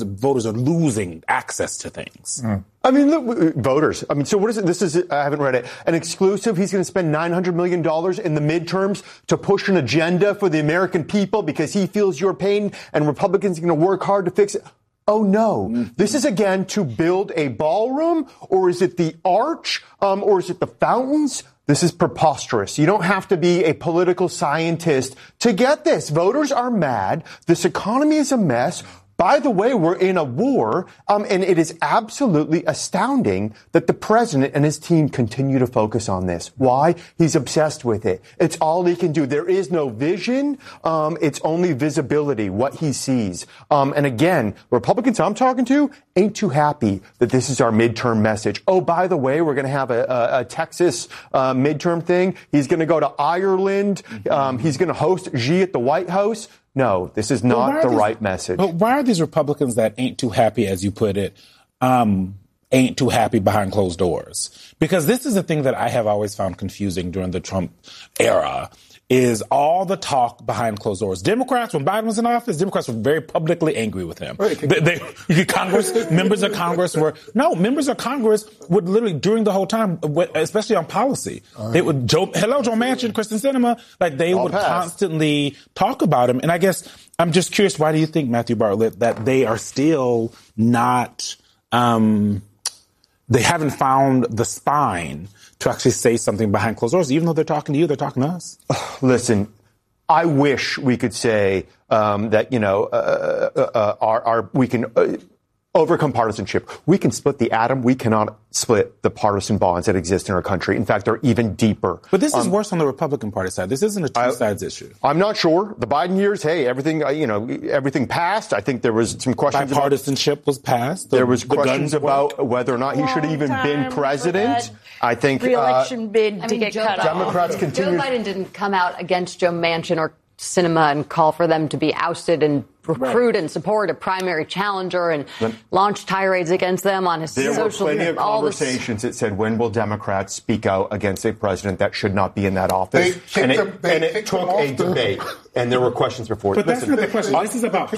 voters are losing access to things. I mean, look, voters. I mean, so what is it? This is, I haven't read it. An exclusive. He's going to spend $900 million in the midterms to push an agenda for the American people because he feels your pain and Republicans are going to work hard to fix it. Oh, no. This is, again, to build a ballroom, or is it the arch, or is it the fountains? This is preposterous. You don't have to be a political scientist to get this. Voters are mad. This economy is a mess. By the way, we're in a war, and it is absolutely astounding that the president and his team continue to focus on this. Why? He's obsessed with it. It's all he can do. There is no vision. It's only visibility, what he sees. And again, Republicans I'm talking to ain't too happy that this is our midterm message. Oh, by the way, we're going to have a Texas midterm thing. He's going to go to Ireland. He's going to host Xi at the White House. No, this is not the right message. But why are these Republicans that ain't too happy, as you put it, ain't too happy behind closed doors? Because this is the thing that I have always found confusing during the Trump era, is all the talk behind closed doors. Democrats, when Biden was in office, Democrats were very publicly angry with him. Right. Members of Congress would literally, during the whole time, especially on policy, they would, Joe Manchin, Kristen Sinema, they would constantly talk about him. And I guess I'm just curious, why do you think, Matthew Bartlett, that they are still not, they haven't found the spine to actually say something behind closed doors? Even though they're talking to you, they're talking to us. Listen, I wish we could say that, we can overcome partisanship. We can split the atom. We cannot split the partisan bonds that exist in our country. In fact, they're even deeper. But this is worse on the Republican Party side. This isn't a two-sides issue. I'm not sure. The Biden years, hey, everything passed. I think there was some questions. Bipartisanship was passed. There was questions about whether or not he should have even been president. I think re-election bid to get cut off. Democrats continue. Joe Biden didn't come out against Joe Manchin or Sinema and call for them to be ousted and recruit and support a primary challenger and launch tirades against them on his social media. There were plenty of conversations that said, when will Democrats speak out against a president that should not be in that office? It took a debate. And there were questions before. But that's not the question. This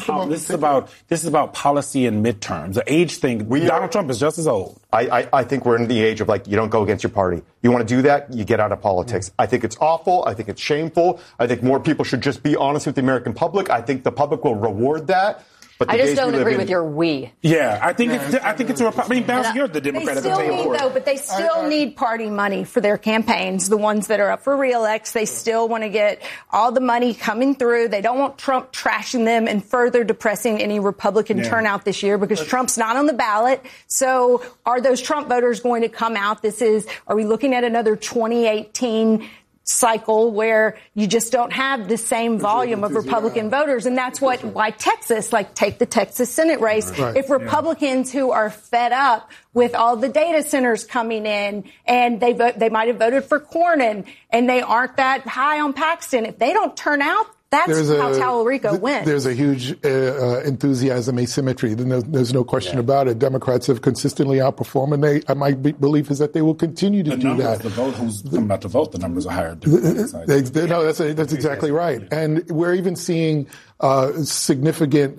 is about policy and midterms. The age thing. Donald Trump is just as old. I think we're in the age of you don't go against your party. You want to do that, you get out of politics. I think it's awful. I think it's shameful. I think more people should just be honest with the American public. I think the public will reward that. But I just don't agree with your we. Yeah, I think it's a Republican. I mean, you're the Democrat at the table. But they still need party money for their campaigns. The ones that are up for re-elects, they still want to get all the money coming through. They don't want Trump trashing them and further depressing any Republican turnout this year because Trump's not on the ballot. So are those Trump voters going to come out? Are we looking at another 2018 cycle where you just don't have the same volume of Republican voters? And that's why Texas, take the Texas Senate race. Right. If Republicans who are fed up with all the data centers coming in and they might have voted for Cornyn and they aren't that high on Paxton, if they don't turn out, that's how Tallarico wins. There's a huge enthusiasm asymmetry. There's no question about it. Democrats have consistently outperformed, and my belief is that they will continue to do that. The vote, who's coming out to vote, the numbers are higher. That's exactly right. And we're even seeing a significant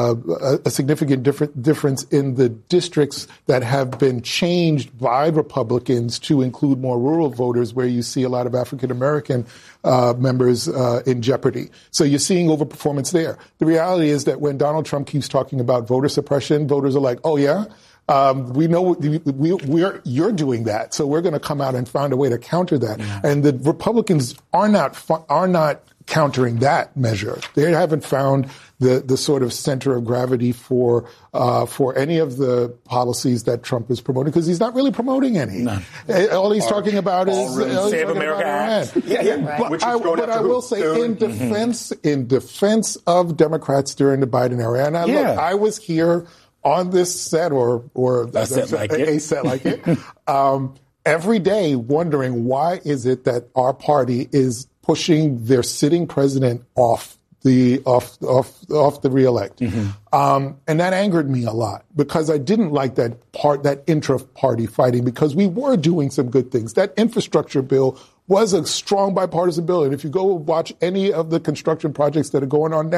difference in the districts that have been changed by Republicans to include more rural voters, where you see a lot of African American members in jeopardy. So you're seeing overperformance there. The reality is that when Donald Trump keeps talking about voter suppression, voters are like, oh, yeah? We know you're doing that, so we're going to come out and find a way to counter that. Yeah. And the Republicans are not countering that measure. They haven't found the sort of center of gravity for any of the policies that Trump is promoting, because he's not really promoting any. No. All he's talking about is Save America Act. But I will say, in defense of Democrats during the Biden era, and I was here on this set or a set like it, every day wondering why is it that our party is pushing their sitting president off the reelect. And that angered me a lot, because I didn't like that intra-party fighting, because we were doing some good things. That infrastructure bill was a strong bipartisan bill. And if you go watch any of the construction projects that are going on now,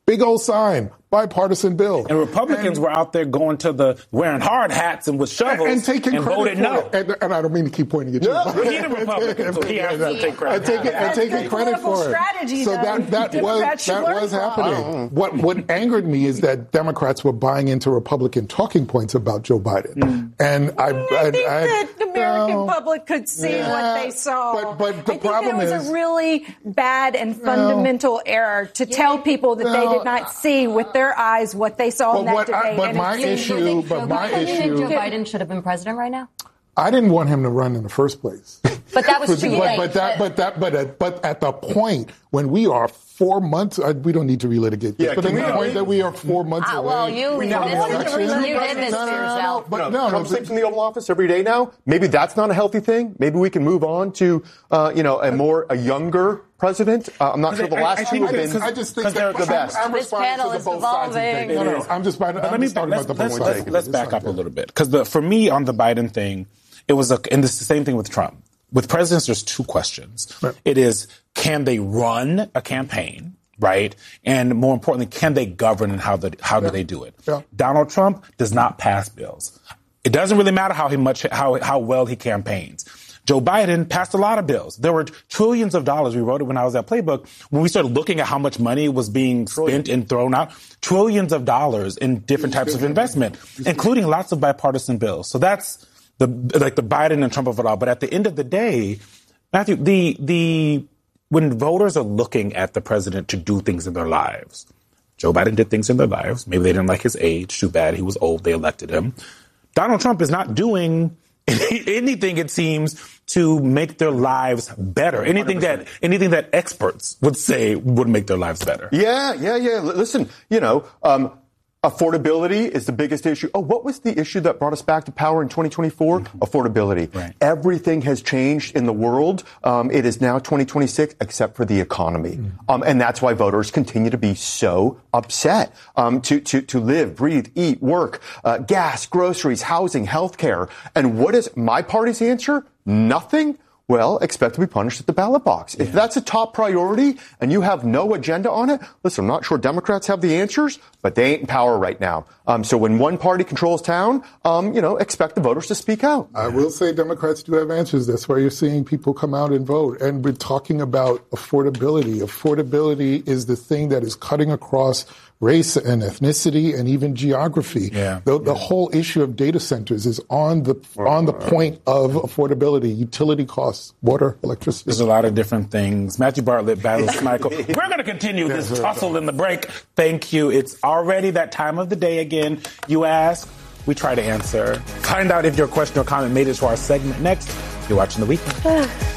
Big old sign, bipartisan bill. And Republicans were out there wearing hard hats and with shovels and taking credit voted no. And I don't mean to keep pointing at you. No, he's a Republican, so he has to take credit. And taking credit for it. Strategy, so that was happening. What angered me is that Democrats were buying into Republican talking points about Joe Biden. And I think that the American public could see what they saw. But the problem is, it was a really bad and fundamental error to tell people that they did not see with their eyes what they saw in that debate. But my issue, Joe Biden should have been president right now? I didn't want him to run in the first place. But that was too late. But at the point when we are 4 months, we don't need to relitigate this. But at the point that we are 4 months away, well, you did this to yourself. Trump sleeps in the Oval Office every day now. Maybe that's not a healthy thing. Maybe we can move on to a younger president. I'm not sure the last two have been. I just think they're the best. I'm responding to the both sides of things. No, I'm just talking about the both sides. Let's back up a little bit, because for me on the Biden thing, it was and it's the same thing with Trump. With presidents, there's two questions. Right. It is, can they run a campaign, right? And more importantly, can they govern, and how do they do it? Yeah. Donald Trump does not pass bills. It doesn't really matter how well he campaigns. Joe Biden passed a lot of bills. There were trillions of dollars. We wrote it when I was at Playbook. When we started looking at how much money was being spent and thrown out, trillions of dollars in different types of investment, including lots of bipartisan bills. So that's the Biden and Trump of it all. But at the end of the day, Matthew, when voters are looking at the president to do things in their lives, Joe Biden did things in their lives. Maybe they didn't like his age. Too bad. He was old. They elected him. Donald Trump is not doing anything, it seems, to make their lives better. Anything 100%. that experts would say would make their lives better. Yeah. Listen, affordability is the biggest issue. Oh, what was the issue that brought us back to power in 2024? Mm-hmm. Affordability. Right. Everything has changed in the world. It is now 2026, except for the economy. Mm-hmm. And that's why voters continue to be so upset to live, breathe, eat, work, gas, groceries, housing, healthcare. And what is my party's answer? Nothing? Well, expect to be punished at the ballot box. Yeah. If that's a top priority and you have no agenda on it, listen, I'm not sure Democrats have the answers, but they ain't in power right now. So when one party controls town, expect the voters to speak out. I will say Democrats do have answers. That's why you're seeing people come out and vote. And we're talking about affordability. Affordability is the thing that is cutting across race and ethnicity and even geography. Yeah. The whole issue of data centers is on the point of affordability, utility costs, water, electricity. There's a lot of different things. Matthew Bartlett battles Michael. We're going to continue this tussle in the break. Thank you. It's already that time of the day again. You ask, we try to answer. Find out if your question or comment made it to our segment next. You're watching The Weekend.